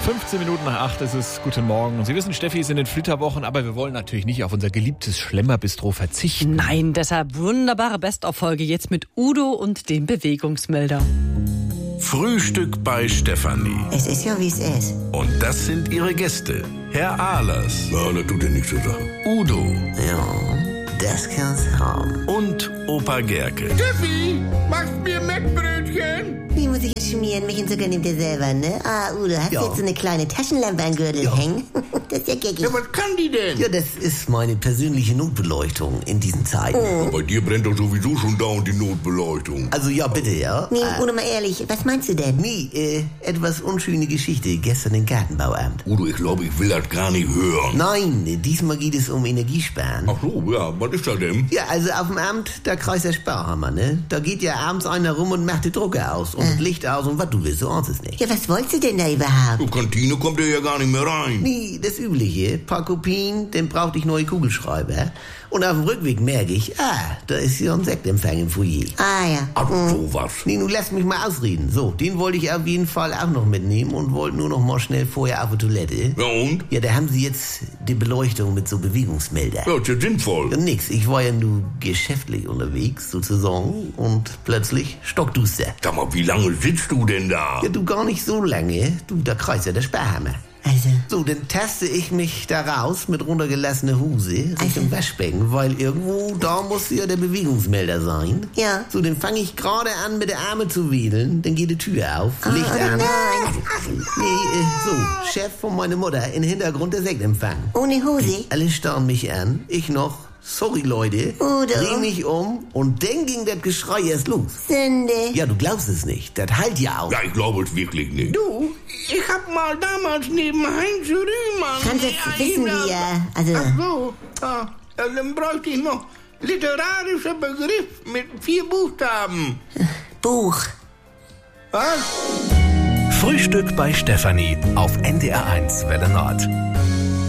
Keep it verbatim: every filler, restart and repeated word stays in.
fünfzehn Minuten nach acht ist es. Guten Morgen. Und Sie wissen, Steffi ist in den Flitterwochen, aber wir wollen natürlich nicht auf unser geliebtes Schlemmerbistro verzichten. Nein, deshalb wunderbare Best-of-Folge jetzt mit Udo und dem Bewegungsmelder. Frühstück bei Stefanie. Es ist ja, wie es ist. Und das sind ihre Gäste. Herr Ahlers. Ja, das tut ja nichts zur Sache. Udo. Ja, das kann's haben. Und Opa Gerke. Steffi, machst mir Mettbrötchen? Wie muss ich jetzt schmieren? Mich sogar nimmt er selber, ne? Ah, Udo, hast du Ja. jetzt so eine kleine Taschenlampe an Gürtel Ja. hängen? Das ist ja geckig. Ja, was kann die denn? Ja, das ist meine persönliche Notbeleuchtung in diesen Zeiten. Bei dir brennt doch sowieso schon dauernd die Notbeleuchtung. Also ja, bitte, ja. Nee, Äh, Udo, mal ehrlich, was meinst du denn? nee, äh, etwas unschöne Geschichte gestern im Gartenbauamt. Udo, ich glaube, ich will das gar nicht hören. Nein, diesmal geht es um Energiesparen. Ach so, ja, was ist das denn? Ja, also auf dem Amt, da kreist der Sparhammer, ne? Da geht ja abends einer rum und macht die Drucker aus und das Licht aus und was du willst, so ahnst es nicht. Ja, was wolltest du denn da überhaupt? Zur Kantine kommt er ja gar nicht mehr rein. Nee, das Übliche. Paar Kopien, dann brauchte ich neue Kugelschreiber. Und auf dem Rückweg merke ich, ah, da ist ja ein Sektempfang im Foyer. Ah, ja. Ach, sowas. Nee, nun lass mich mal ausreden. So, den wollte ich auf jeden Fall auch noch mitnehmen und wollte nur noch mal schnell vorher auf die Toilette. Ja, und? Ja, da haben sie jetzt die Beleuchtung mit so Bewegungsmelder. Ja, ist ja sinnvoll. Ja, nix, ich war ja nur geschäftlich unterwegs, sozusagen, und plötzlich stockduster. Sag mal, wie lange sitzt du denn da? Ja, du gar nicht so lange. Du, da kreist ja der Sparhammer. Also, So, dann taste ich mich da raus mit runtergelassener Hose Richtung Waschbecken, weil irgendwo da muss ja der Bewegungsmelder sein. ja. So, dann fange ich gerade an mit der Arme zu wedeln, dann geht die Tür auf, Licht oh an. nein. Nee, äh, so, Chef von meiner Mutter, im Hintergrund der Sektempfang. Ohne Hose? Alle starren mich an, ich noch. Sorry, Leute. Udo. Dreh mich um und dann ging das Geschrei erst los. Sünde. Ja, du glaubst es nicht, das halt ja auch. Ja, ich glaube es wirklich nicht. Du, ich hab mal damals neben Heinz Rühmann... Franz, das wissen wir. Also, Ach so, ja, ja, dann bräuchte ich noch literarischer Begriff mit vier Buchstaben. Buch. Was? Frühstück bei Stefanie auf N D R eins Welle Nord.